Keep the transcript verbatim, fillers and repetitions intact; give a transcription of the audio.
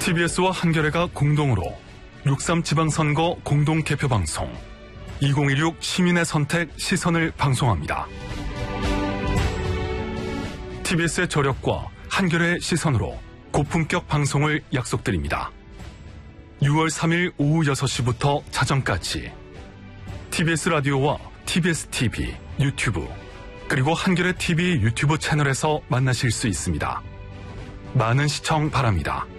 티비에스와 한겨레가 공동으로 육삼 지방선거 공동 개표방송 이천십육 시민의 선택 시선을 방송합니다. 티비에스의 저력과 한겨레의 시선으로 고품격 방송을 약속드립니다. 유월 삼일 오후 여섯 시부터 자정까지 티비에스 라디오와 티비에스 티비, 유튜브, 그리고 한겨레 티비 유튜브 채널에서 만나실 수 있습니다. 많은 시청 바랍니다.